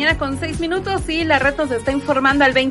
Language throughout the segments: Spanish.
8:06 y la red nos está informando al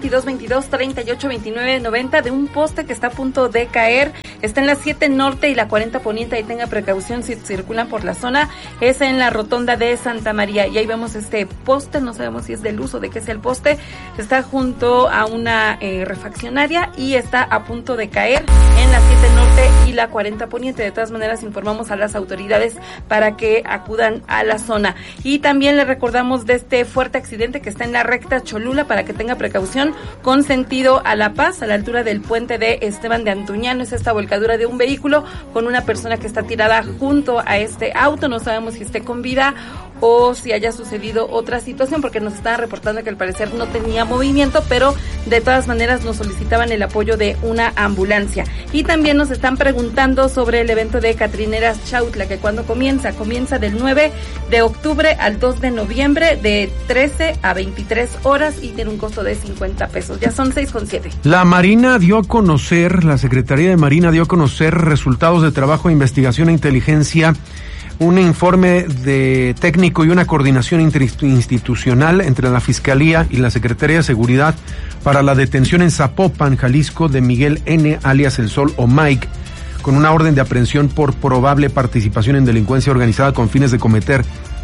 2222-3829-90 de un poste que está a punto de caer. Está en la 7 Norte y la 40 Poniente, ahí tenga precaución si circulan por la zona. Es en la rotonda de Santa María y ahí vemos este poste, no sabemos si es de luz o de qué es el poste. Está junto a una refaccionaria y está a punto de caer en la 7 Norte y la 40 Poniente. De todas maneras informamos a las autoridades para que acudan a la zona. Y también le recordamos de este fuerte accidente que está en la recta Cholula para que tenga precaución con sentido a La Paz, a la altura del puente de Esteban de Antuñano. Es esta volcadura de un vehículo con una persona que está tirada junto a este auto. No sabemos si esté con vida o si haya sucedido otra situación, porque nos estaban reportando que al parecer no tenía movimiento, pero de todas maneras nos solicitaban el apoyo de una ambulancia. Y también nos están preguntando sobre el evento de Catrineras Chautla, que cuando comienza del 9 de octubre al 2 de noviembre, de 13 a 23 horas y tiene un costo de 50 pesos. Ya son 6:07. La Secretaría de Marina dio a conocer resultados de trabajo de investigación e inteligencia, un informe de técnico y una coordinación interinstitucional entre la Fiscalía y la Secretaría de Seguridad para la detención en Zapopan, Jalisco, de Miguel N., alias El Sol o Mike, con una orden de aprehensión por probable participación en delincuencia organizada con fines de cometer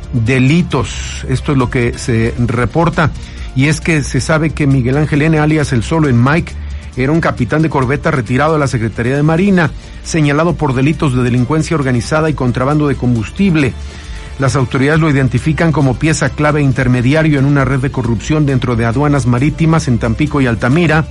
delitos. Esto es lo que se reporta, y es que se sabe que Miguel Ángel N., alias El Sol o Mike, era un capitán de corbeta retirado de la Secretaría de Marina, señalado por delitos de delincuencia organizada y contrabando de combustible. Las autoridades lo identifican como pieza clave intermediario en una red de corrupción dentro de aduanas marítimas en Tampico y Altamira,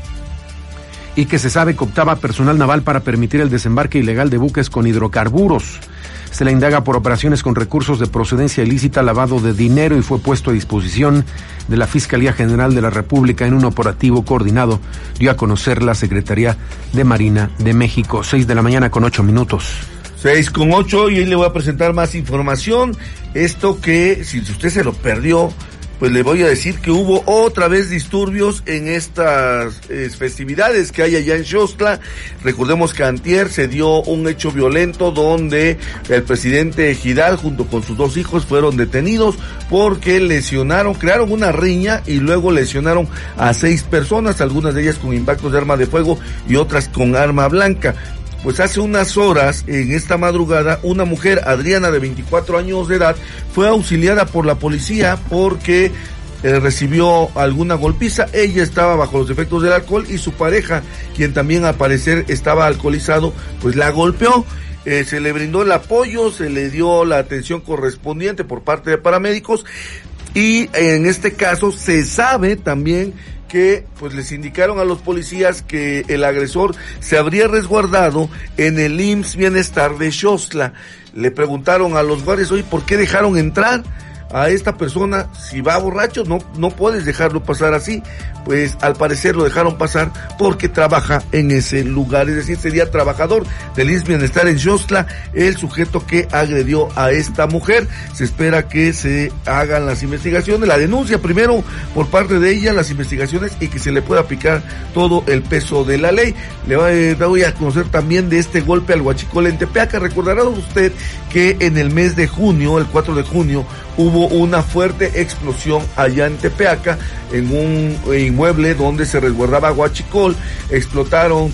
y que se sabe que optaba personal naval para permitir el desembarque ilegal de buques con hidrocarburos. Se le indaga por operaciones con recursos de procedencia ilícita, lavado de dinero, y fue puesto a disposición de la Fiscalía General de la República en un operativo coordinado, dio a conocer la Secretaría de Marina de México. 6:08 6:08, y hoy le voy a presentar más información. Esto que, si usted se lo perdió, pues le voy a decir que hubo otra vez disturbios en estas festividades que hay allá en Xostla. Recordemos que antier se dio un hecho violento donde el presidente Ejidal junto con sus 2 hijos fueron detenidos porque crearon una riña y luego lesionaron a 6 personas, algunas de ellas con impactos de arma de fuego y otras con arma blanca. Pues hace unas horas, en esta madrugada, una mujer, Adriana, de 24 años de edad, fue auxiliada por la policía porque recibió alguna golpiza. Ella estaba bajo los efectos del alcohol y su pareja, quien también al parecer estaba alcoholizado, pues la golpeó. Se le brindó el apoyo, se le dio la atención correspondiente por parte de paramédicos, y en este caso se sabe también que pues les indicaron a los policías que el agresor se habría resguardado en el IMSS Bienestar de Xostla. Le preguntaron a los guardias: oye, ¿por qué dejaron entrar a esta persona? Si va borracho, no puedes dejarlo pasar así. Pues al parecer lo dejaron pasar porque trabaja en ese lugar, es decir, sería trabajador del IMSS Bienestar en Xostla el sujeto que agredió a esta mujer. Se espera que se hagan las investigaciones, la denuncia primero por parte de ella, las investigaciones, y que se le pueda aplicar todo el peso de la ley. Le voy a conocer también de este golpe al huachicol en Tepeaca. Recordará usted que en el mes de junio, el 4 de junio, hubo una fuerte explosión allá en Tepeaca, en un inmueble donde se resguardaba huachicol. Explotaron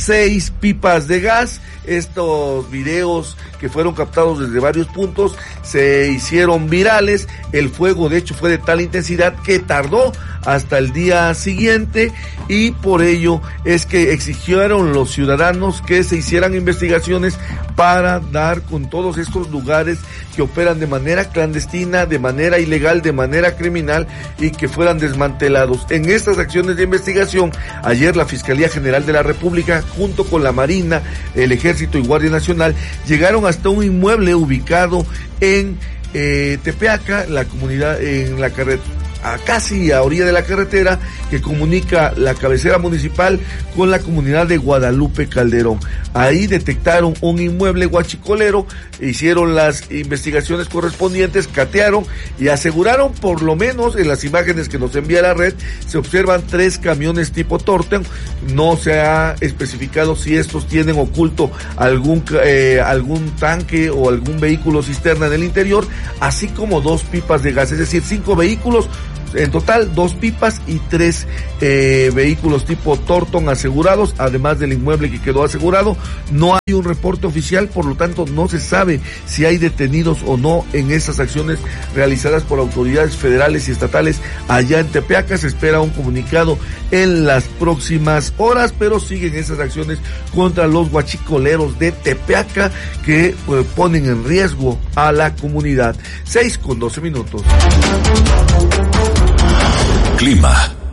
6 pipas de gas. Estos videos, que fueron captados desde varios puntos, se hicieron virales. El fuego, de hecho, fue de tal intensidad que tardó hasta el día siguiente, y por ello es que exigieron los ciudadanos que se hicieran investigaciones para dar con todos estos lugares que operan de manera clandestina, de manera ilegal, de manera criminal, y que fueran desmantelados. En estas acciones de investigación, ayer la Fiscalía General de la República, junto con la Marina, el Ejército y Guardia Nacional, llegaron hasta un inmueble ubicado en Tepeaca, la comunidad, en la carretera, casi a orilla de la carretera que comunica la cabecera municipal con la comunidad de Guadalupe Calderón. Ahí detectaron un inmueble huachicolero, hicieron las investigaciones correspondientes, catearon y aseguraron, por lo menos en las imágenes que nos envía la red, se observan 3 camiones tipo Torten. No se ha especificado si estos tienen oculto algún tanque o algún vehículo cisterna en el interior, así como 2 pipas de gas, es decir, 5 vehículos En total, 2 pipas y 3 vehículos tipo Torton asegurados, además del inmueble que quedó asegurado. No hay un reporte oficial, por lo tanto no se sabe si hay detenidos o no en esas acciones realizadas por autoridades federales y estatales allá en Tepeaca. Se espera un comunicado en las próximas horas, pero siguen esas acciones contra los guachicoleros de Tepeaca que ponen en riesgo a la comunidad. 6:12. Clima.